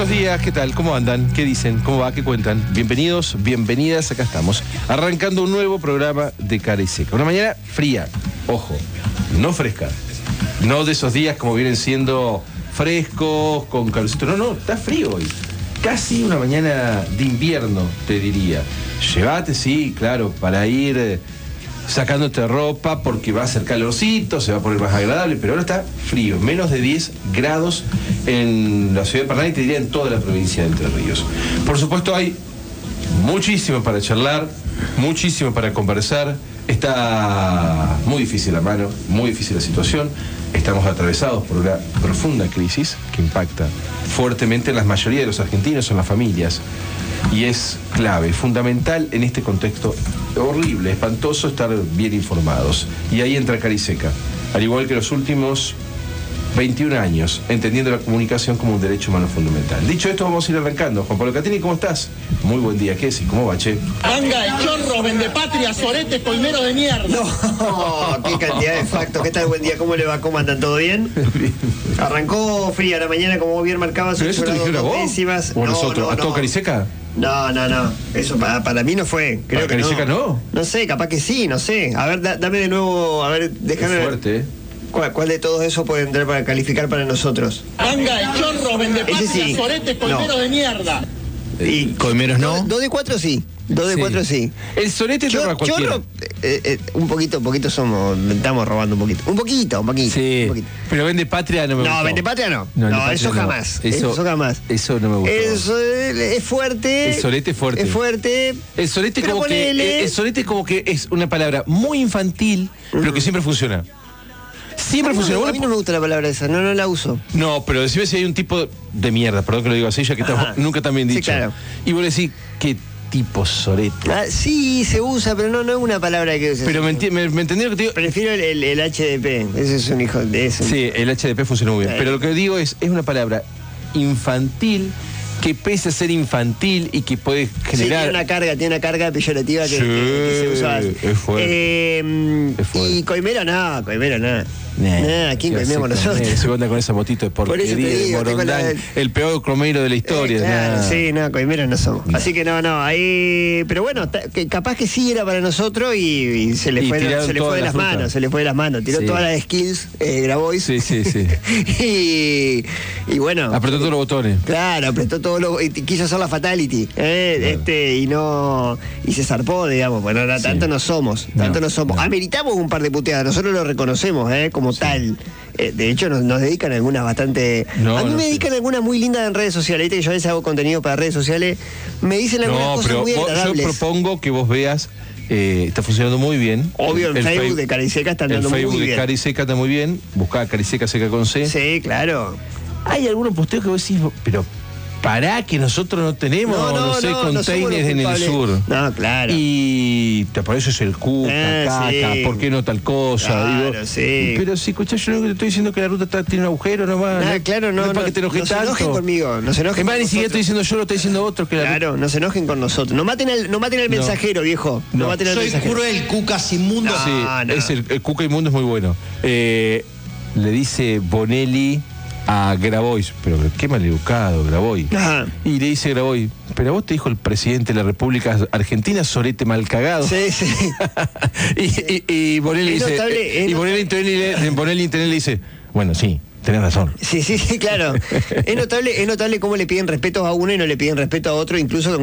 buenos días, ¿qué tal? ¿Cómo andan? ¿Qué dicen? ¿Cómo va? ¿Qué cuentan? Bienvenidos, bienvenidas, acá estamos, arrancando un nuevo programa de Cara y Seca. Una mañana fría, ojo, no fresca, no de esos días como vienen siendo frescos, con calcito, no, está frío hoy. Casi una mañana de invierno, te diría. Llévate, sí, claro, para ir sacándote ropa porque va a hacer calorcito, se va a poner más agradable, pero ahora está frío, menos de 10 grados en la ciudad de Paraná y te diría en toda la provincia de Entre Ríos. Por supuesto hay muchísimo para charlar, muchísimo para conversar, está muy difícil la mano, muy difícil la situación, estamos atravesados por una profunda crisis que impacta fuertemente en la mayoría de los argentinos, en las familias. Y es clave, fundamental en este contexto horrible, espantoso, estar bien informados. Y ahí entra Cara y Seca, al igual que los últimos 21 años, entendiendo la comunicación como un derecho humano fundamental. Dicho esto, vamos a ir arrancando. Juan Pablo Catini, ¿cómo estás? Muy buen día, ¿qué decís? ¿Cómo va, che? Manga de chorro, vendepatria, sorete, colmero de mierda. No, qué cantidad de factos. ¿Qué tal? Buen día, ¿cómo le va? ¿Cómo andan? ¿Todo bien? Bien. Arrancó fría la mañana, como bien marcabas. ¿Pero eso te dijeron a vos? Décimas. ¿O nosotros? ¿A todo Cara y Seca? No. Eso para mí no fue. Creo que ¿Cara y Seca no? No sé, capaz que sí, no sé. A ver, dame de nuevo, a ver, déjame ver. Fuerte, ¿eh? ¿Cuál de todo eso puede entrar para calificar para nosotros? Manga de chorro, vendepatria, sí. sorete, colmero de mierda. Y Colmeros no. 2 de 4 sí. 2 de 4 sí. El sorete te roba cualquiera. Chorro, un poquito estamos robando un poquito. Un poquito. Sí, pero Vendepatria no me gusta. No, Vendepatria no. No, eso jamás. Eso jamás. Eso no me gusta. Eso es fuerte. El sorete es fuerte. Es fuerte. El sorete Pero como ponele. que el sorete como que es una palabra muy infantil, pero que siempre funciona. Siempre funciona. A mí no me gusta la palabra esa, no la uso. No, pero decime si hay un tipo de mierda, perdón que lo digo así, ya que está nunca tan bien dicho. Sí, claro. Y vos decís, ¿qué tipo sorete? Sí, se usa, pero no es una palabra que uses. Pero me entendieron que te digo. Prefiero el HDP, ese es un hijo de eso. Sí, el HDP funciona muy bien. Pero lo que digo es una palabra infantil que pese a ser infantil y que puede generar... Sí, tiene una carga peyorativa que se usa. Es fuerte. Y Coimero nada. ¿Quién coimemos nosotros? Se cuenta con esa motito de porquería de Morondán, el peor coimero de la historia. Claro, sí, coimeros no somos. No. Así que ahí, pero bueno, capaz que sí era para nosotros y se le fue de las manos, tiró todas las skills, Grabois. Sí. y bueno. Apretó todos los botones. Claro, apretó todos los, quiso hacer la fatality, claro. y se zarpó, digamos. Bueno, tanto no somos. Ameritamos un par de puteadas, nosotros lo reconocemos, como tal. De hecho, nos dedican algunas bastante... a mí me dedican algunas muy lindas en redes sociales. Viste que yo a veces hago contenido para redes sociales. Me dicen algunas cosas muy agradables. Yo propongo que vos veas... está funcionando muy bien. Obvio, el Facebook de Cara y Seca está andando muy bien. El Facebook de Cara y Seca está muy bien. Buscá Cara y Seca, Seca con C. Sí, claro. Hay algunos posteos que vos decís, pero... ¿Para que nosotros no tenemos, containers en el sur? No, claro. Y por eso es el Cuca, caca, sí. ¿Por qué no tal cosa? Claro, sí. Pero si escuchás, yo no te estoy diciendo que la ruta tiene un agujero nomás. Claro, no. Es para que te enojes tanto. No se enojen conmigo, no se enojen. Es más, ni siquiera estoy diciendo yo, lo estoy diciendo otro. Claro, no se enojen con nosotros. No maten al mensajero, viejo. No maten al mensajero. Soy cruel, Cucas inmundo. Sí, el Cuca inmundo es muy bueno. Le dice Bonelli a Grabois, pero qué maleducado Grabois. Y le dice Grabois, pero a vos te dijo el presidente de la República Argentina, sorete mal cagado. Sí. y Bonelli dice, Bonelli le dice, bueno, sí, tenés razón. Sí, claro. Es notable cómo le piden respeto a uno y no le piden respeto a otro, incluso